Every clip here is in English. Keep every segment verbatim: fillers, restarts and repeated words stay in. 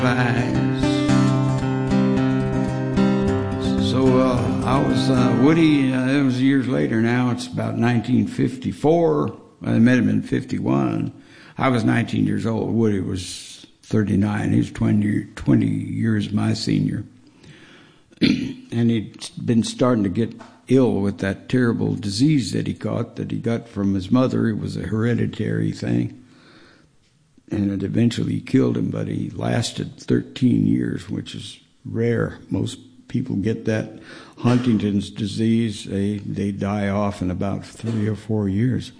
eyes. So uh, I was uh, Woody. Uh, it was years later. Now it's about nineteen fifty-four. I met him in fifty-one. I was nineteen years old. Woody was thirty-nine. He was twenty, twenty years my senior. And he'd been starting to get ill with that terrible disease that he caught, that he got from his mother. It was a hereditary thing. And it eventually killed him, but he lasted thirteen years, which is rare. Most people get that Huntington's disease. They, they die off in about three or four years.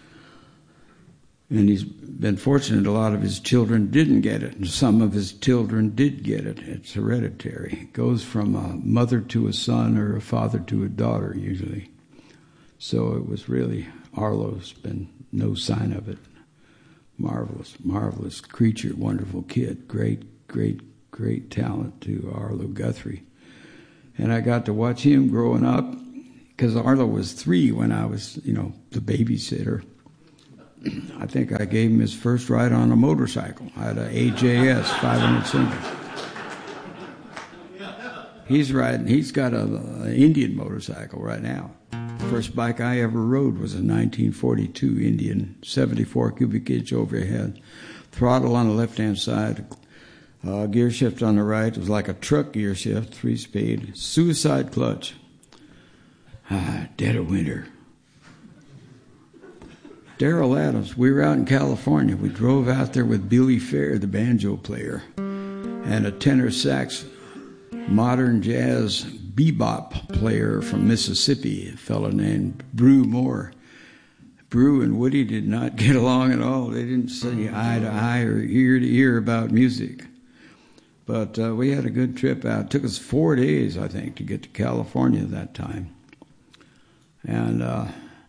And he's been fortunate a lot of his children didn't get it, and some of his children did get it. It's hereditary. It goes from a mother to a son or a father to a daughter, usually. So it was really, Arlo's been no sign of it. Marvelous, marvelous creature, wonderful kid. Great, great, great talent to Arlo Guthrie. And I got to watch him growing up, because Arlo was three when I was, you know, the babysitter. I think I gave him his first ride on a motorcycle. I had a A J S five hundred Cinder. He's riding. He's got a, a Indian motorcycle right now. First bike I ever rode was a nineteen forty-two Indian, seventy-four cubic inch overhead, throttle on the left-hand side, uh, gear shift on the right. It was like a truck gear shift, three-speed, suicide clutch. Ah, dead of winter. Daryl Adams, we were out in California. We drove out there with Billy Fair, the banjo player, and a tenor sax, modern jazz bebop player from Mississippi, a fellow named Brew Moore. Brew and Woody did not get along at all. They didn't see eye to eye or ear to ear about music. But uh, we had a good trip out. It took us four days, I think, to get to California that time. And uh,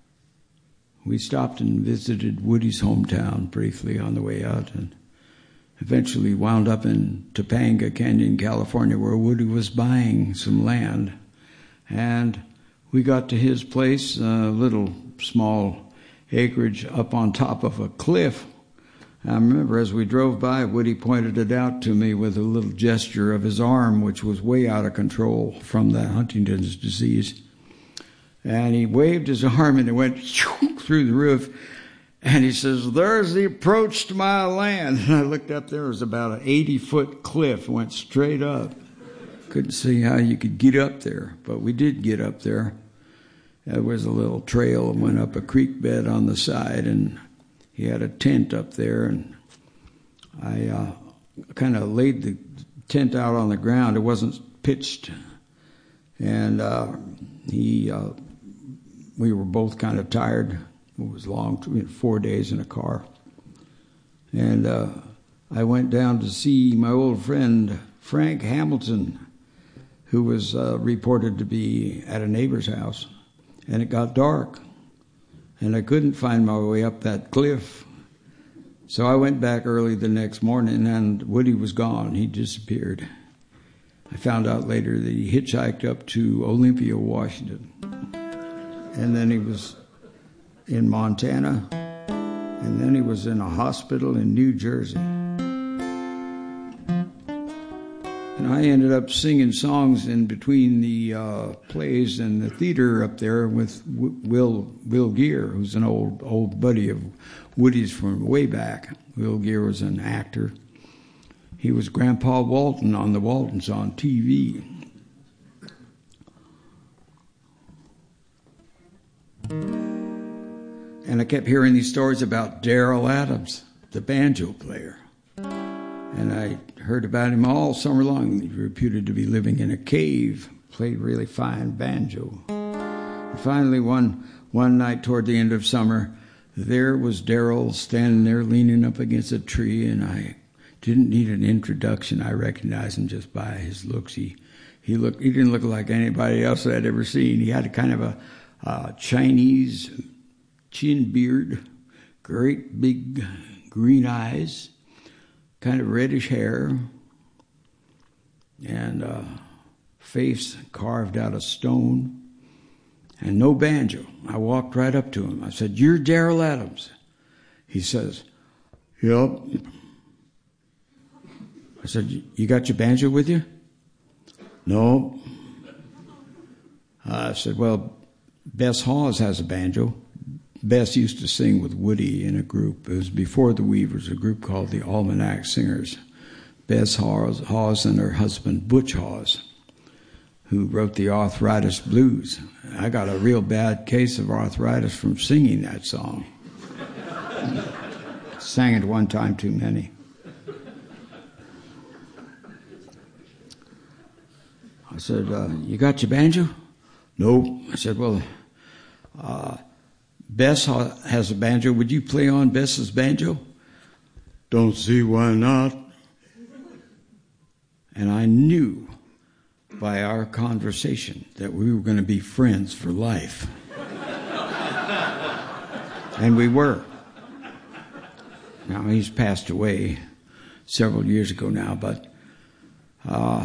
we stopped and visited Woody's hometown briefly on the way out, and eventually wound up in Topanga Canyon, California, where Woody was buying some land. And we got to his place, a little small acreage up on top of a cliff. I remember as we drove by, Woody pointed it out to me with a little gesture of his arm, which was way out of control from the Huntington's disease. And he waved his arm and it went through the roof. And he says, "There's the approach to my land." And I looked up, there was about an eighty-foot cliff, went straight up. Couldn't see how you could get up there, but we did get up there. There was a little trail and went up a creek bed on the side, and he had a tent up there. And I uh, kind of laid the tent out on the ground. It wasn't pitched. And uh, he, uh, we were both kind of tired. It was long, four days in a car. And uh, I went down to see my old friend Frank Hamilton, who was uh, reported to be at a neighbor's house. And it got dark, and I couldn't find my way up that cliff. So I went back early the next morning, and Woody was gone. He disappeared. I found out later that he hitchhiked up to Olympia, Washington. And then he was in Montana, and then he was in a hospital in New Jersey. And I ended up singing songs in between the uh, plays and the theater up there with w- Will Will Geer, who's an old old buddy of Woody's from way back. Will Geer was an actor. He was Grandpa Walton on the Waltons on T V. And I kept hearing these stories about Daryl Adams, the banjo player. And I heard about him all summer long. He was reputed to be living in a cave, played really fine banjo. And finally, one one night toward the end of summer, there was Daryl standing there leaning up against a tree, and I didn't need an introduction. I recognized him just by his looks. He he looked. He didn't look like anybody else I'd ever seen. He had a kind of a uh, Chinese chin beard, great big green eyes, kind of reddish hair, and uh, face carved out of stone, and no banjo. I walked right up to him. I said, "You're Daryl Adams." He says, "Yep." I said, you got your banjo with you? No. Uh, I said, well, Bess Hawes has a banjo. Bess used to sing with Woody in a group. It was before the Weavers, a group called the Almanac Singers. Bess Hawes, Hawes and her husband, Butch Hawes, who wrote the Arthritis Blues. I got a real bad case of arthritis from singing that song. Sang it one time too many. I said, uh, you got your banjo? Nope. I said, well, uh, Bess has a banjo. Would you play on Bess's banjo? Don't see why not. And I knew by our conversation that we were going to be friends for life. And we were. Now, he's passed away several years ago now, but uh,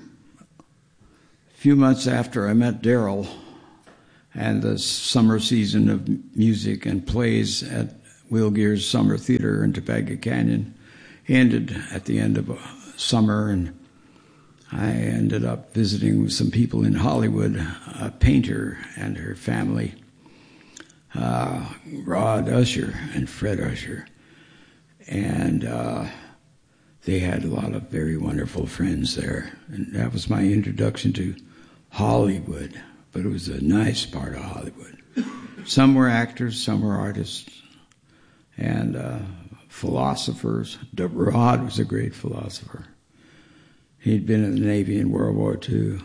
a few months after I met Darrell, and the summer season of music and plays at Will Geer's Summer Theater in Topanga Canyon ended at the end of summer, and I ended up visiting with some people in Hollywood, a painter and her family, uh, Rod Usher and Fred Usher. And uh, they had a lot of very wonderful friends there. And that was my introduction to Hollywood, but it was a nice part of Hollywood. Some were actors, some were artists, and uh, philosophers. Rod was a great philosopher. He'd been in the Navy in World War Two.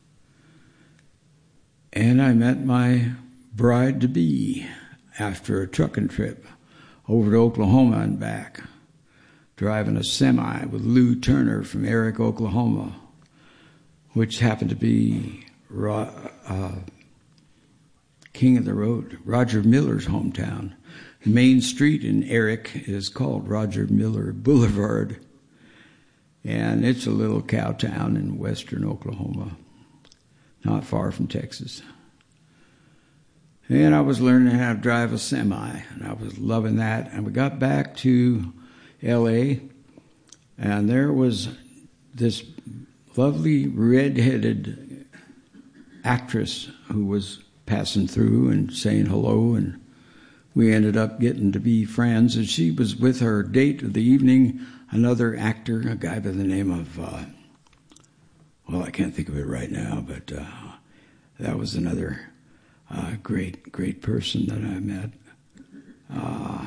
And I met my bride-to-be after a trucking trip over to Oklahoma and back, driving a semi with Lou Turner from Eric, Oklahoma, which happened to be uh, King of the Road, Roger Miller's hometown. Main Street in Eric is called Roger Miller Boulevard, and it's a little cow town in western Oklahoma, not far from Texas. And I was learning how to drive a semi, and I was loving that. And we got back to L A, and there was this lovely red-headed actress who was passing through and saying hello, and we ended up getting to be friends. And she was with her date of the evening, another actor, a guy by the name of, uh, well, I can't think of it right now, but uh, that was another uh, great, great person that I met. Uh,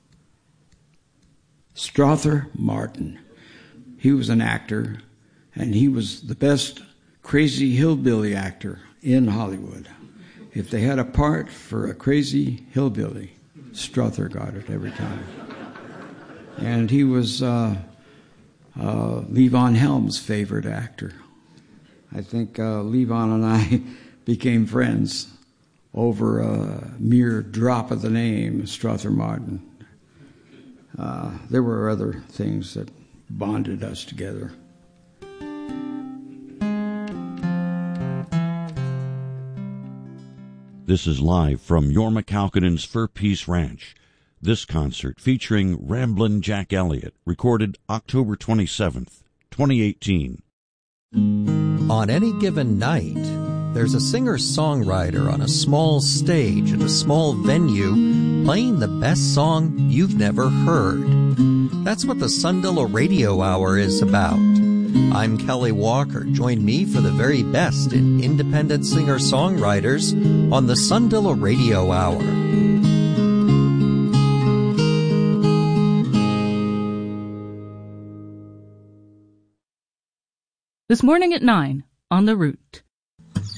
Strother Martin. He was an actor, and he was the best crazy hillbilly actor in Hollywood. If they had a part for a crazy hillbilly, Strother got it every time. And he was uh, uh, Levon Helm's favorite actor. I think uh, Levon and I became friends over a mere drop of the name, Strother Martin. Uh, there were other things that bonded us together. This is live from Yorma Kaukonen's Fur Peace Ranch. This concert, featuring Ramblin' Jack Elliott, recorded October twenty-seventh, twenty eighteen. On any given night, there's a singer-songwriter on a small stage at a small venue playing the best song you've never heard. That's what the Sundalo Radio Hour is about. I'm Kelly Walker. Join me for the very best in independent singer-songwriters on the Sundalo Radio Hour. This morning at nine on The Root.